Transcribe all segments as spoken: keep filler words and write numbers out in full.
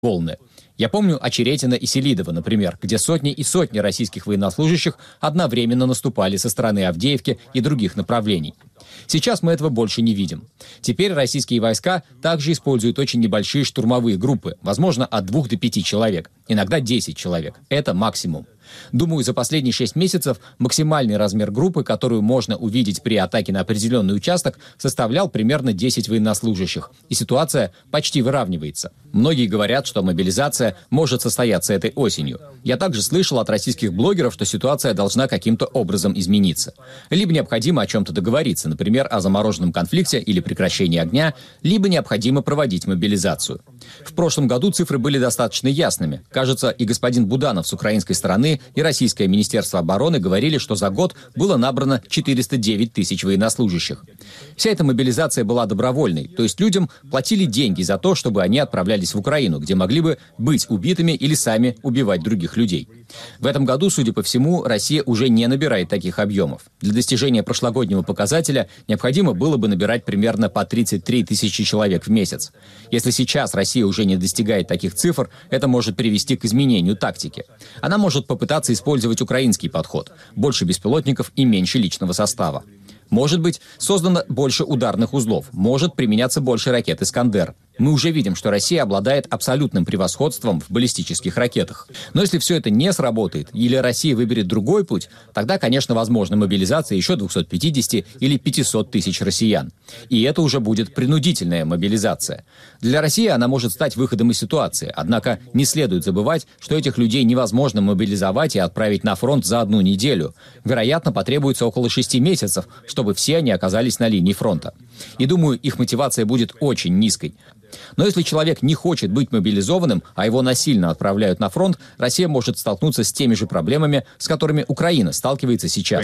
волны. Я помню Очеретино и Селидово, например, где сотни и сотни российских военнослужащих одновременно наступали со стороны Авдеевки и других направлений. Сейчас мы этого больше не видим. Теперь российские войска также используют очень небольшие штурмовые группы, возможно, от двух до пяти человек, иногда десять человек. Это максимум. Думаю, за последние шесть месяцев максимальный размер группы, которую можно увидеть при атаке на определенный участок, составлял примерно десять военнослужащих, и ситуация почти выравнивается. Многие говорят, что мобилизация может состояться этой осенью. Я также слышал от российских блогеров, что ситуация должна каким-то образом измениться. Либо необходимо о чем-то договориться, например, о замороженном конфликте или прекращении огня, либо необходимо проводить мобилизацию. В прошлом году цифры были достаточно ясными. Кажется, и господин Буданов с украинской стороны, и Российское Министерство обороны говорили, что за год было набрано четыреста девять тысяч военнослужащих. Вся эта мобилизация была добровольной, то есть людям платили деньги за то, чтобы они отправлялись в Украину, где могли бы быть убитыми или сами убивать других людей. В этом году, судя по всему, Россия уже не набирает таких объемов. Для достижения прошлогоднего показателя необходимо было бы набирать примерно по тридцать три тысячи человек в месяц. Если сейчас Россия уже не достигает таких цифр, это может привести к изменению тактики. Она может попытаться использовать украинский подход – больше беспилотников и меньше личного состава. Может быть, создано больше ударных узлов, может применяться больше ракет «Искандер». Мы уже видим, что Россия обладает абсолютным превосходством в баллистических ракетах. Но если все это не сработает, или Россия выберет другой путь, тогда, конечно, возможна мобилизация еще двухсот пятидесяти или пятисот тысяч россиян. И это уже будет принудительная мобилизация. Для России она может стать выходом из ситуации, однако не следует забывать, что этих людей невозможно мобилизовать и отправить на фронт за одну неделю. Вероятно, потребуется около шести месяцев, чтобы все они оказались на линии фронта. И думаю, их мотивация будет очень низкой. Но если человек не хочет быть мобилизованным, а его насильно отправляют на фронт, Россия может столкнуться с теми же проблемами, с которыми Украина сталкивается сейчас.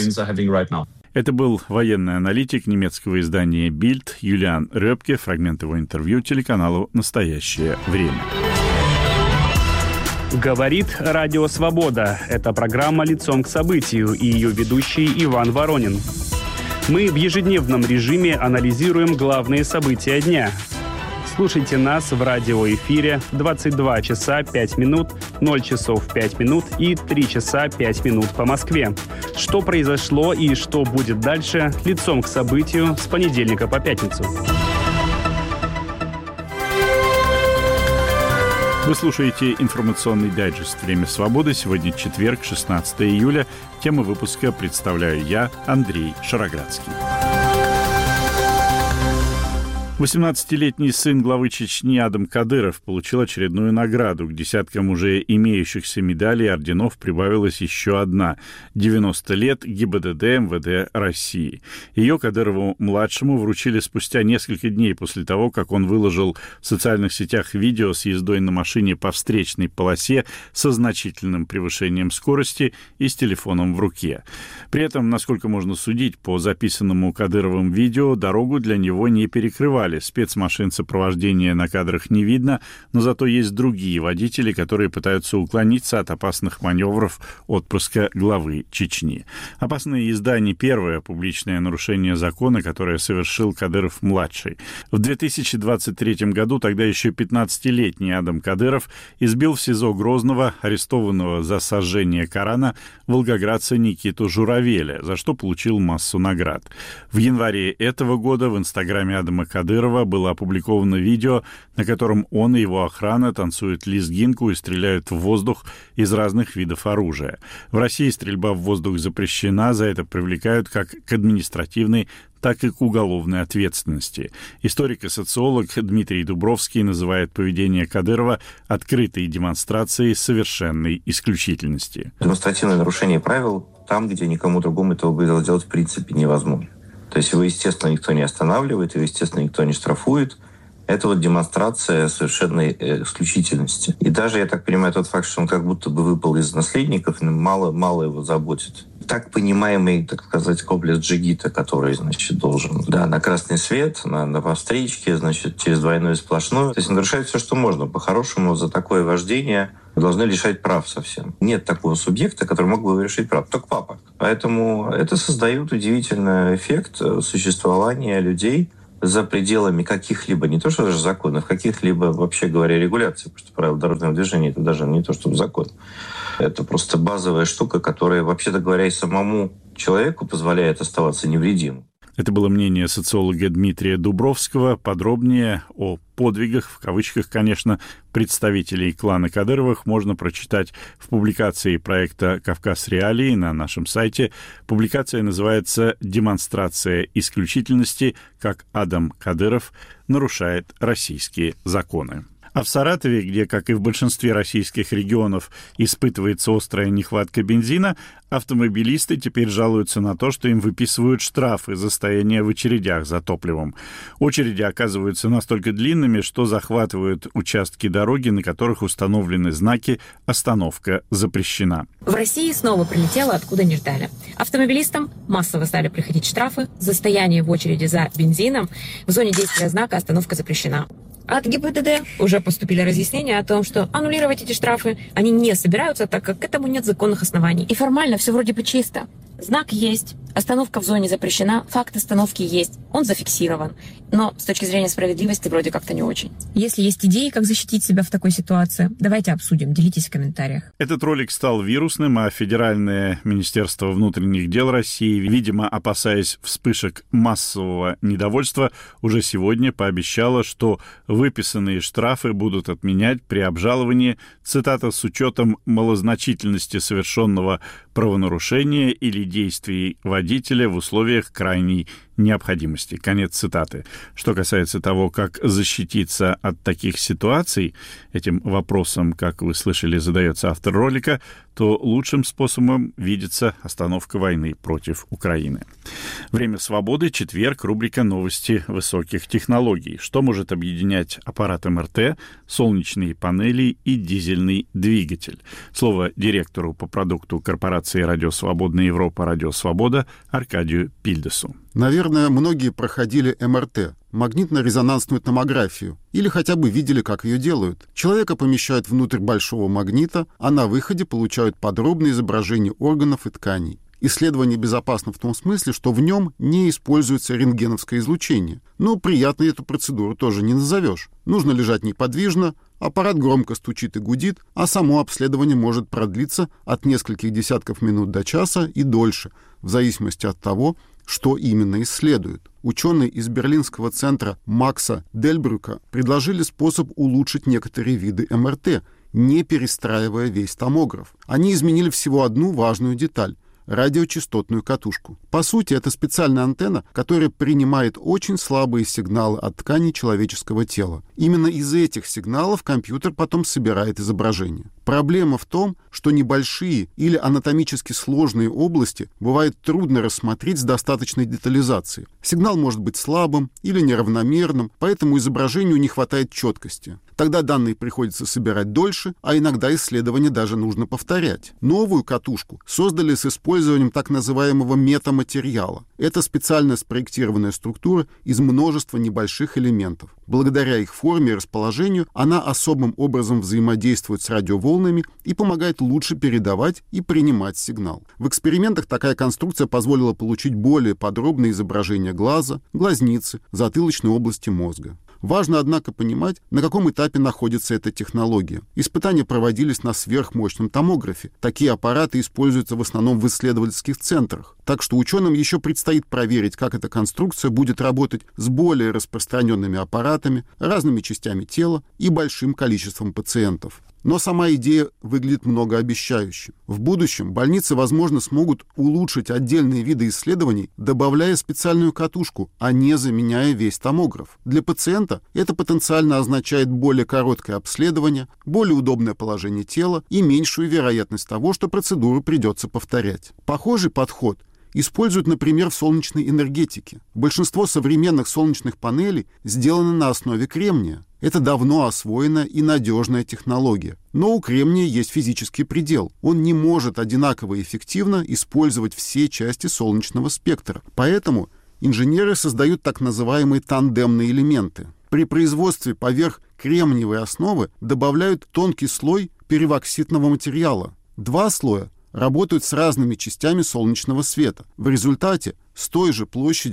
Это был военный аналитик немецкого издания «Бильд» Юлиан Рёбке, фрагмент его интервью телеканалу «Настоящее время». Говорит Радио Свобода. Это программа «Лицом к событию» и ее ведущий Иван Воронин. Мы в ежедневном режиме анализируем главные события дня. Слушайте нас в радиоэфире двадцать два часа пять минут, ноль часов пять минут и три часа пять минут по Москве. Что произошло и что будет дальше, лицом к событию с понедельника по пятницу. Вы слушаете информационный дайджест «Время свободы». Сегодня четверг, шестнадцатое июля. Тему выпуска представляю я, Андрей Шароградский. восемнадцатилетний сын главы Чечни Адам Кадыров получил очередную награду. К десяткам уже имеющихся медалей и орденов прибавилась еще одна – девяносто лет ГИБДД МВД России. Ее Кадырову-младшему вручили спустя несколько дней после того, как он выложил в социальных сетях видео с ездой на машине по встречной полосе со значительным превышением скорости и с телефоном в руке. При этом, насколько можно судить по записанному Кадыровым видео, дорогу для него не перекрывали. Спецмашин сопровождения на кадрах не видно, но зато есть другие водители, которые пытаются уклониться от опасных маневров отпрыска главы Чечни. Опасная езда не первое публичное нарушение закона, которое совершил Кадыров-младший. В две тысячи двадцать третьем году тогда еще пятнадцатилетний Адам Кадыров избил в СИЗО Грозного арестованного за сожжение Корана волгоградца Никиту Журавеля, за что получил массу наград. В январе этого года в инстаграме Адама Кадырова было опубликовано видео, на котором он и его охрана танцуют лезгинку и стреляют в воздух из разных видов оружия. В России стрельба в воздух запрещена, за это привлекают как к административной, так и к уголовной ответственности. Историк и социолог Дмитрий Дубровский называет поведение Кадырова открытой демонстрацией совершенной исключительности. Демонстративное нарушение правил там, где никому другому этого было делать в принципе невозможно. То есть его, естественно, никто не останавливает, его, естественно, никто не штрафует. Это вот демонстрация совершенной исключительности. И даже, я так понимаю, тот факт, что он как будто бы выпал из наследников, мало, мало его заботит. Так понимаемый, так сказать, комплекс джигита, который, значит, должен, да, на красный свет, на, на повстречке, значит, через двойную сплошную. То есть нарушает все, что можно. По-хорошему, за такое вождение должны лишать прав совсем. Нет такого субъекта, который мог бы лишить прав. Только папа. Поэтому это создает удивительный эффект существования людей, за пределами каких-либо, не то что даже законов, каких-либо, вообще говоря, регуляций, потому что правила дорожного движения — это даже не то, чтобы закон. Это просто базовая штука, которая, вообще-то говоря, и самому человеку позволяет оставаться невредимым. Это было мнение социолога Дмитрия Дубровского. Подробнее о подвигах, в кавычках, конечно, представителей клана Кадыровых можно прочитать в публикации проекта «Кавказ. Реалии» на нашем сайте. Публикация называется «Демонстрация исключительности. Как Адам Кадыров нарушает российские законы». А в Саратове, где, как и в большинстве российских регионов, испытывается острая нехватка бензина, автомобилисты теперь жалуются на то, что им выписывают штрафы за стояние в очередях за топливом. Очереди оказываются настолько длинными, что захватывают участки дороги, на которых установлены знаки «Остановка запрещена». В России снова прилетело, откуда не ждали. Автомобилистам массово стали приходить штрафы за стояние в очереди за бензином в зоне действия знака «Остановка запрещена». От ГИБДД уже поступили разъяснения о том, что аннулировать эти штрафы они не собираются, так как к этому нет законных оснований. И формально все вроде бы чисто. Знак есть, остановка в зоне запрещена, факт остановки есть, он зафиксирован. Но с точки зрения справедливости вроде как-то не очень. Если есть идеи, как защитить себя в такой ситуации, давайте обсудим, делитесь в комментариях. Этот ролик стал вирусным, а Федеральное министерство внутренних дел России, видимо, опасаясь вспышек массового недовольства, уже сегодня пообещало, что выписанные штрафы будут отменять при обжаловании, цитата, с учетом малозначительности совершенного правонарушения или действий водителя в условиях крайней необходимости. Конец цитаты. Что касается того, как защититься от таких ситуаций, этим вопросом, как вы слышали, задается автор ролика, то лучшим способом видится остановка войны против Украины. Время свободы, четверг, рубрика «Новости высоких технологий». Что может объединять аппарат эм эр тэ, солнечные панели и дизельный двигатель? Слово директору по продукту корпорации «Радио Свободная Европа» «Радио Свобода» Аркадию Пильдесу. Наверное, многие проходили эм эр тэ, магнитно-резонансную томографию, или хотя бы видели, как ее делают. Человека помещают внутрь большого магнита, а на выходе получают подробное изображение органов и тканей. Исследование безопасно в том смысле, что в нем не используется рентгеновское излучение. Но приятной эту процедуру тоже не назовешь. Нужно лежать неподвижно, аппарат громко стучит и гудит, а само обследование может продлиться от нескольких десятков минут до часа и дольше, в зависимости от того, что именно исследуют. Ученые из берлинского центра Макса Дельбрюка предложили способ улучшить некоторые виды эм эр тэ, не перестраивая весь томограф. Они изменили всего одну важную деталь — радиочастотную катушку. По сути, это специальная антенна, которая принимает очень слабые сигналы от тканей человеческого тела. Именно из этих сигналов компьютер потом собирает изображение. Проблема в том, что небольшие или анатомически сложные области бывает трудно рассмотреть с достаточной детализацией. Сигнал может быть слабым или неравномерным, поэтому изображению не хватает четкости. Тогда данные приходится собирать дольше, а иногда исследование даже нужно повторять. Новую катушку создали с использованием так называемого метаматериала. Это специально спроектированная структура из множества небольших элементов. Благодаря их форме и расположению она особым образом взаимодействует с радиоволнами и помогает лучше передавать и принимать сигнал. В экспериментах такая конструкция позволила получить более подробное изображение глаза, глазницы, затылочной области мозга. Важно, однако, понимать, на каком этапе находится эта технология. Испытания проводились на сверхмощном томографе. Такие аппараты используются в основном в исследовательских центрах. Так что ученым еще предстоит проверить, как эта конструкция будет работать с более распространенными аппаратами, разными частями тела и большим количеством пациентов. Но сама идея выглядит многообещающе. В будущем больницы, возможно, смогут улучшить отдельные виды исследований, добавляя специальную катушку, а не заменяя весь томограф. Для пациента это потенциально означает более короткое обследование, более удобное положение тела и меньшую вероятность того, что процедуру придется повторять. Похожий подход используют, например, в солнечной энергетике. Большинство современных солнечных панелей сделаны на основе кремния. Это давно освоенная и надежная технология. Но у кремния есть физический предел. Он не может одинаково эффективно использовать все части солнечного спектра. Поэтому инженеры создают так называемые тандемные элементы. При производстве поверх кремниевой основы добавляют тонкий слой пероксидного материала. Два слоя работают с разными частями солнечного света. В результате с той же площади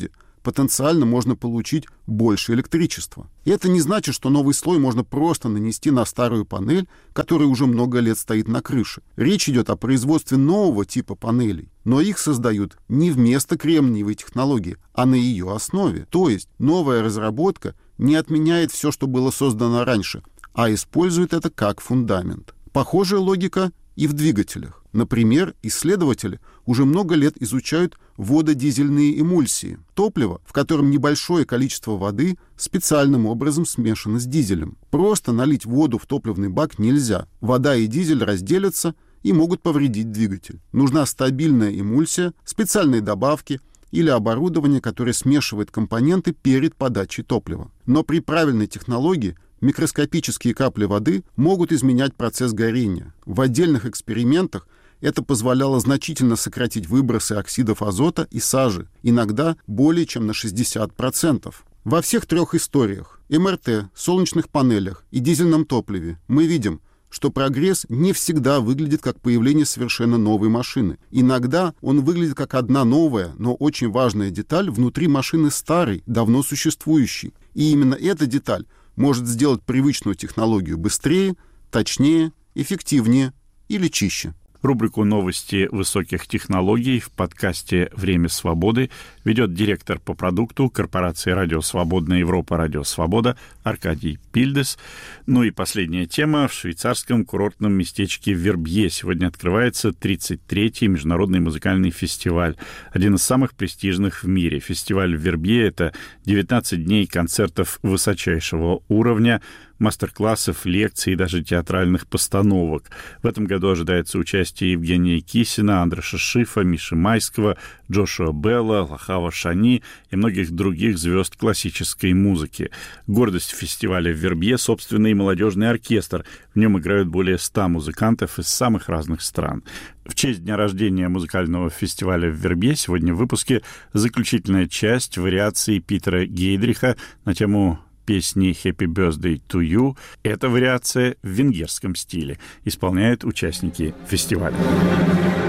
потенциально можно получить больше электричества. И это не значит, что новый слой можно просто нанести на старую панель, которая уже много лет стоит на крыше. Речь идет о производстве нового типа панелей, но их создают не вместо кремниевой технологии, а на ее основе. То есть новая разработка не отменяет все, что было создано раньше, а использует это как фундамент. Похожая логика и в двигателях. Например, исследователи уже много лет изучают вододизельные эмульсии, топливо, в котором небольшое количество воды специальным образом смешано с дизелем. Просто налить воду в топливный бак нельзя. Вода и дизель разделятся и могут повредить двигатель. Нужна стабильная эмульсия, специальные добавки или оборудование, которое смешивает компоненты перед подачей топлива. Но при правильной технологии микроскопические капли воды могут изменять процесс горения. В отдельных экспериментах это позволяло значительно сократить выбросы оксидов азота и сажи, иногда более чем на шестьдесят процентов. Во всех трех историях – эм эр тэ, солнечных панелях и дизельном топливе – мы видим, что прогресс не всегда выглядит как появление совершенно новой машины. Иногда он выглядит как одна новая, но очень важная деталь внутри машины старой, давно существующей. И именно эта деталь может сделать привычную технологию быстрее, точнее, эффективнее или чище. Рубрику «Новости высоких технологий» в подкасте «Время свободы» ведет директор по продукту корпорации «Радио Свободная Европа» «Радио Свобода» Аркадий Пильдес. Ну и последняя тема. В швейцарском курортном местечке Вербье сегодня открывается тридцать третий международный музыкальный фестиваль. Один из самых престижных в мире. Фестиваль в Вербье — это девятнадцать дней концертов высочайшего уровня, мастер-классов, лекций и даже театральных постановок. В этом году ожидается участие Евгения Кисина, Андреша Шифа, Миши Майского, Джошуа Белла, Лахава Шани и многих других звезд классической музыки. Гордость фестиваля в Вербье — собственный молодежный оркестр. В нем играют более ста музыкантов из самых разных стран. В честь дня рождения музыкального фестиваля в Вербье сегодня в выпуске заключительная часть вариаций Питера Гейдриха на тему песни «Happy Birthday to You». Эта вариация в венгерском стиле. Исполняют участники фестиваля.